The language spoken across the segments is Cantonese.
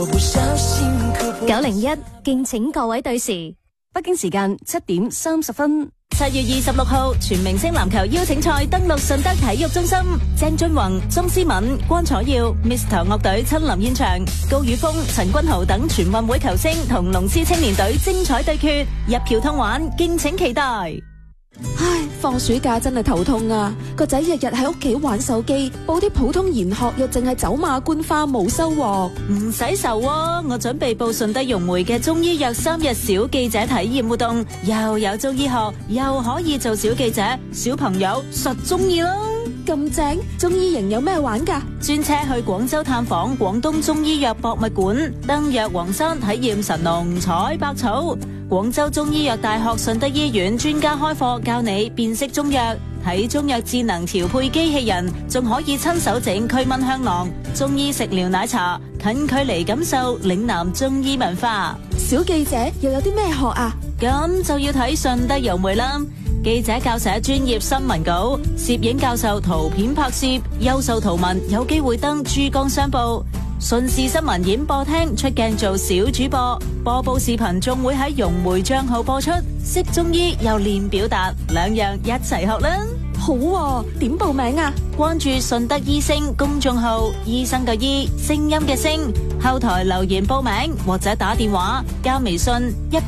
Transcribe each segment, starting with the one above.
901，敬請各位對時。 北京時間7:30。 7月26號，全明星籃球邀請賽登陸順德體育中心，鄭俊弘、鐘思敏、關楚耀、Mr. 樂隊親臨現場，高宇峰、陳君豪等全運會球星同龍獅青年隊精彩對決，一票通玩，敬請期待。 唉，放暑假真係頭痛啊！個仔日日喺屋企玩手機，報啲普通研學又淨係走馬觀花，冇收穫。 唔使愁喎，我準備報順德融媒嘅中醫藥3日小記者體驗活動，又有中醫學，又可以做小記者，小朋友實中意咯。 咁正，中醫營有咩玩㗎？ 專車去廣州探訪廣東中醫藥博物館，登藥黃山體驗神農採百草。廣州中醫藥大學順德醫院專家開課教你辨識中藥，睇中藥智能調配機器人，仲可以親手整驅蚊香囊。中醫食療奶茶，近距離感受嶺南中醫文化。 小記者又有啲咩學啊？ 咁就要睇順德融媒啦。記者教寫專業新聞稿，攝影教授圖片拍攝，優秀圖文有機會登珠江商報。順時新聞演播廳出鏡做小主播，播報視頻仲會喺融媒賬號播出。識中醫又練表達，兩樣一齊學啦。 好喎，點報名啊？ 關注順德醫星公眾號，醫生嘅醫，聲音嘅聲，後台留言報名或者打電話加微信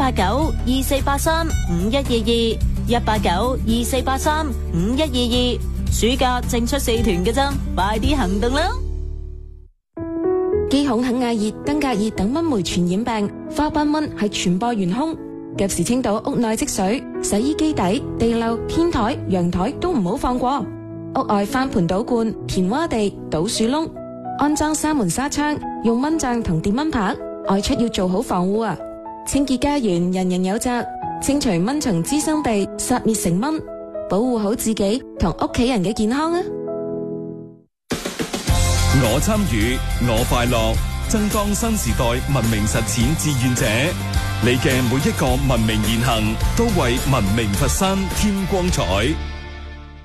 189-2483-5122，189-2483-5122。暑假正出4團嘅啫，快啲行動啦！ 肌孔肯亞熱、登革熱等蚊媒傳染病，花斑蚊係傳播元兇。及時清倒屋內積水，洗衣機底、地漏、天台、陽台都唔好放過。屋外翻盆倒罐、填窪地、倒樹窿，安裝紗門紗窗，用蚊帳同電蚊拍。外出要做好防護啊！清潔家園，人人有責，清除蚊蟲滋生地，殺滅成蚊，保護好自己同屋企人嘅健康啊！ 我參與，我快樂，增當新時代文明實踐志願者。你嘅每一個文明言行，都為文明佛山添光彩。